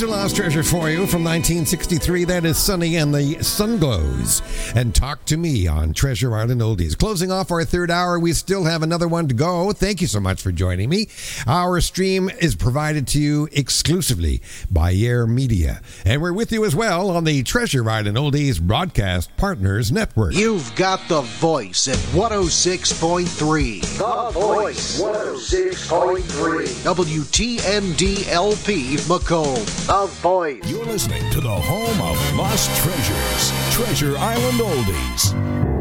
a lost treasure for you from 1963. That is Sonny and the Sunglows. And Talk to Me on Treasure Island Oldies. Closing off our third hour, we still have another one to go. Thank you so much for joining me. Our stream is provided to you exclusively by Air Media. And we're with you as well on the Treasure Island Oldies Broadcast Partners Network. You've got the voice at 106.3. The Voice, 106.3. WTND-LP Macomb. The Voice. You're listening to the home of lost treasures, Treasure Island Oldies.